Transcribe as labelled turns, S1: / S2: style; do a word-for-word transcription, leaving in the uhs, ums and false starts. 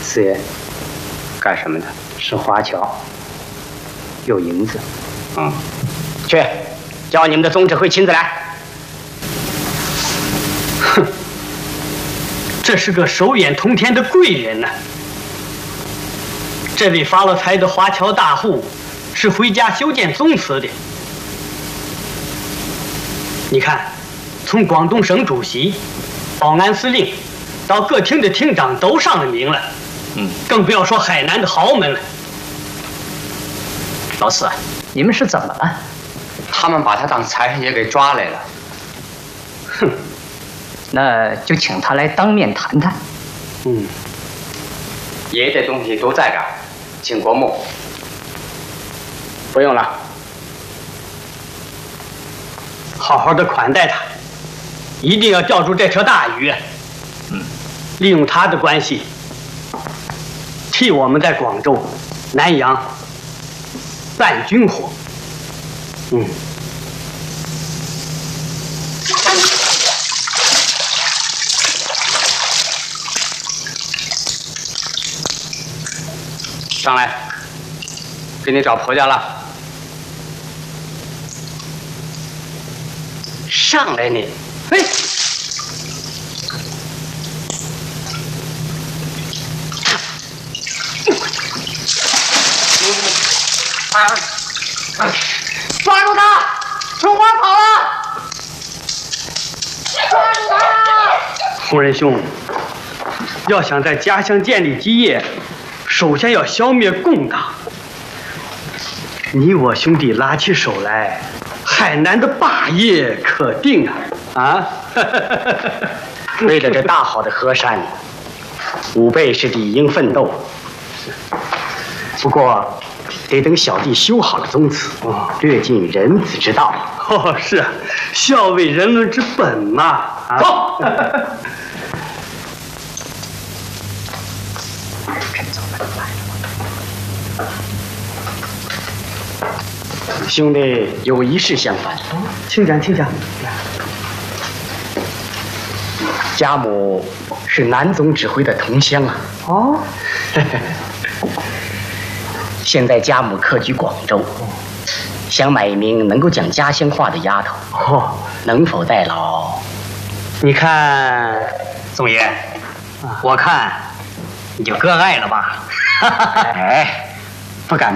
S1: 四爷，
S2: 干什么的？
S1: 是华侨，有银子。
S2: 嗯，去，叫你们的总指挥亲自来。
S3: 哼，这是个手眼通天的贵人呐、啊。这位发了财的华侨大户是回家修建宗祠的。你看，从广东省主席、保安司令到各厅的厅长都上了名了。
S2: 嗯，
S3: 更不要说海南的豪门了。
S4: 老四，你们是怎么了？
S2: 他们把他当财神爷给抓来了。
S3: 哼，
S4: 那就请他来当面谈谈。
S3: 嗯，
S2: 爷爷的东西都在这儿，请过目。
S3: 不用了，好好的款待他，一定要钓住这条大鱼。
S4: 嗯，
S3: 利用他的关系，替我们在广州、南洋办军火。嗯。
S2: 上来，给你找婆家了。
S3: 上来你，哎，
S5: 抓住他！春花跑了！抓住他！
S3: 洪仁兄，要想在家乡建立基业，首先要消灭共党。你我兄弟拉起手来，海南的霸业可定啊！啊！
S2: 为了这大好的河山，吾辈是理应奋斗。不过，得等小弟修好了宗祠，略尽人子之道。
S3: 哦，是啊，孝为人伦之本嘛。啊、
S2: 走。兄弟有一事相烦，
S3: 请讲，请讲。
S2: 家母是南总指挥的同乡啊。
S3: 哦。
S2: 现在家母客居广州，想买一名能够讲家乡话的丫头。
S3: 哦，
S2: 能否代劳？
S3: 你看，
S4: 宋爷，啊、我看你就割爱了吧。
S2: 哎，不敢。